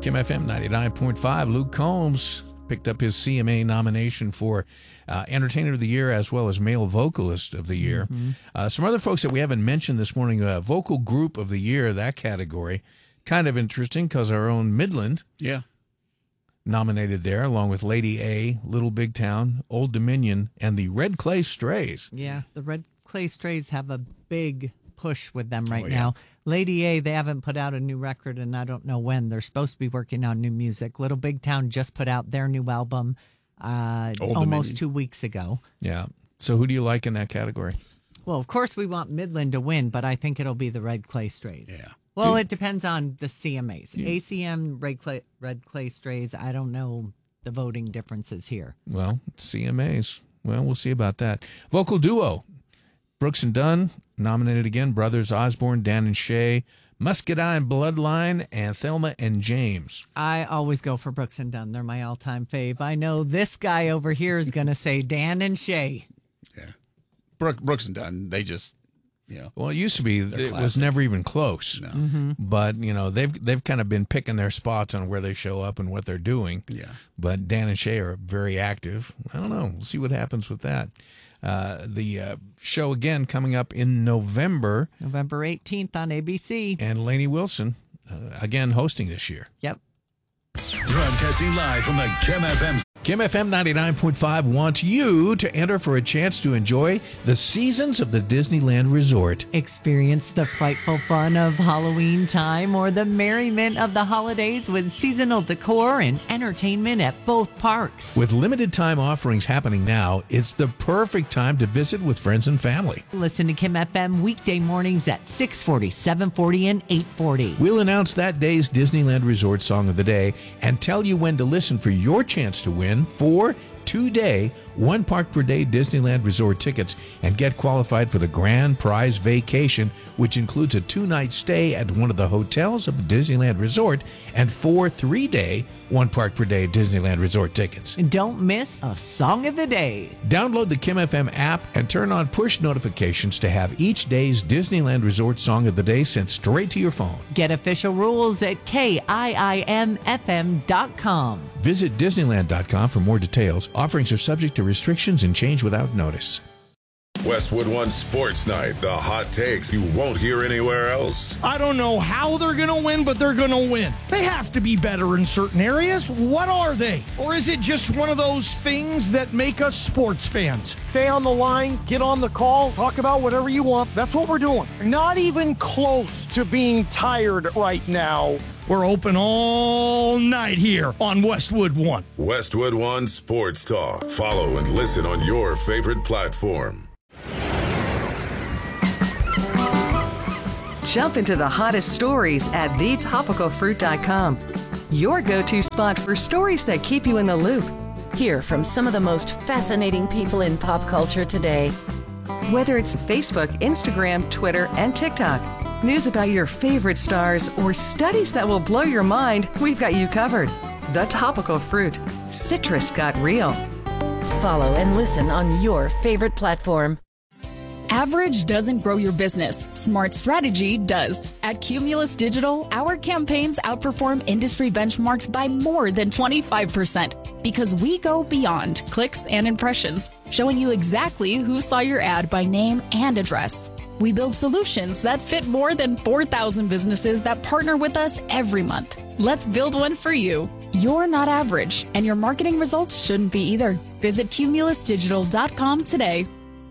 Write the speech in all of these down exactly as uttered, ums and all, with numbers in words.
Kim F M ninety-nine point five. Luke Combs picked up his C M A nomination for uh, Entertainer of the Year as well as Male Vocalist of the Year. Mm-hmm. Uh, some other folks that we haven't mentioned this morning, uh, Vocal Group of the Year, that category. Kind of interesting because our own Midland yeah. nominated there, along with Lady A, Little Big Town, Old Dominion, and the Red Clay Strays. Yeah, the Red Clay Strays have a big push with them right Oh, yeah. now. Lady A, they haven't put out a new record, and I don't know when. They're supposed to be working on new music. Little Big Town just put out their new album uh, Old almost Dominion. two weeks ago. Yeah. So who do you like in that category? Well, of course we want Midland to win, but I think it'll be the Red Clay Strays. Yeah. Well, Do- it depends on the C M As. A C M, Red Clay, Red Clay Strays, I don't know the voting differences here. Well, C M As. Well, we'll see about that. Vocal duo. Brooks and Dunn, nominated again. Brothers Osborne, Dan and Shay. Muscadine Bloodline, and Thelma and James. I always go for Brooks and Dunn. They're my all-time fave. I know this guy over here is going to say Dan and Shay. Yeah. Brook, Brooks and Dunn, they just, you know. Well, it used to be it was classic. never even close. No. Mm-hmm. But, you know, they've they've kind of been picking their spots on where they show up and what they're doing. Yeah. But Dan and Shay are very active. I don't know. We'll see what happens with that. Uh, the uh, show again coming up in November. November eighteenth on A B C. And Lainey Wilson, uh, again, hosting this year. Yep. Broadcasting live from the Kim F M. Kim F M ninety-nine point five wants you to enter for a chance to enjoy the seasons of the Disneyland Resort. Experience the frightful fun of Halloween time or the merriment of the holidays with seasonal decor and entertainment at both parks. With limited time offerings happening now, it's the perfect time to visit with friends and family. Listen to Kim F M weekday mornings at six forty, seven forty, and eight forty. We'll announce that day's Disneyland Resort Song of the Day and tell you when to listen for your chance to win four two-day, one park per day Disneyland Resort tickets and get qualified for the grand prize vacation, which includes a two-night stay at one of the hotels of the Disneyland Resort and four three-day, one park per day Disneyland Resort tickets. And don't miss a Song of the Day. Download the Kim F M app and turn on push notifications to have each day's Disneyland Resort Song of the Day sent straight to your phone. Get official rules at K I I M F M dot com. Visit Disneyland dot com for more details. Offerings are subject to restrictions and change without notice. Westwood One Sports Night, the hot takes you won't hear anywhere else. I don't know how they're going to win, but they're going to win. They have to be better in certain areas. What are they? Or is it just one of those things that make us sports fans? Stay on the line, get on the call, talk about whatever you want. That's what we're doing. Not even close to being tired right now. We're open all night here on Westwood One. Westwood One Sports Talk. Follow and listen on your favorite platform. Jump into the hottest stories at the topical fruit dot com. Your go-to spot for stories that keep you in the loop. Hear from some of the most fascinating people in pop culture today. Whether it's Facebook, Instagram, Twitter, and TikTok, news about your favorite stars, or studies that will blow your mind, we've got you covered. The Topical Fruit. Citrus got real. Follow and listen on your favorite platform. Average doesn't grow your business. Smart strategy does. At Cumulus Digital, our campaigns outperform industry benchmarks by more than twenty-five percent because we go beyond clicks and impressions, showing you exactly who saw your ad by name and address. We build solutions that fit more than four thousand businesses that partner with us every month. Let's build one for you. You're not average, and your marketing results shouldn't be either. Visit cumulus digital dot com today.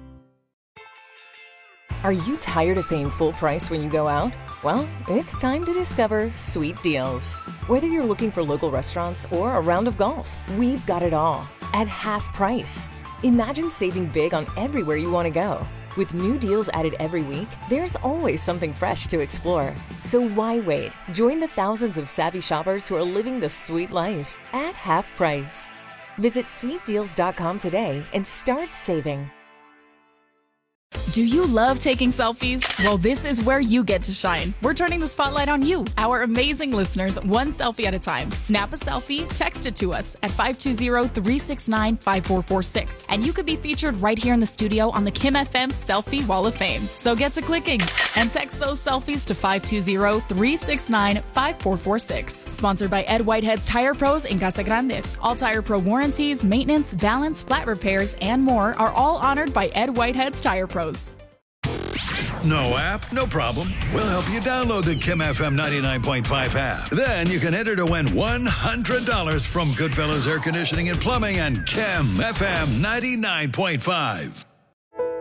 Are you tired of paying full price when you go out? Well, it's time to discover Sweet Deals. Whether you're looking for local restaurants or a round of golf, we've got it all at half price. Imagine saving big on everywhere you want to go. With new deals added every week, there's always something fresh to explore. So why wait? Join the thousands of savvy shoppers who are living the sweet life at half price. Visit sweet deals dot com today and start saving. Do you love taking selfies? Well, this is where you get to shine. We're turning the spotlight on you, our amazing listeners, one selfie at a time. Snap a selfie, text it to us at five two zero, three six nine, five four four six, and you could be featured right here in the studio on the Kim F M Selfie Wall of Fame. So get to clicking and text those selfies to five two zero, three six nine, five four four six. Sponsored by Ed Whitehead's Tire Pros in Casa Grande. All Tire Pro warranties, maintenance, balance, flat repairs, and more are all honored by Ed Whitehead's Tire Pros. No app? No problem. We'll help you download the Kim F M ninety-nine point five app. Then you can enter to win one hundred dollars from Goodfellas Air Conditioning and Plumbing and Kim F M ninety-nine point five.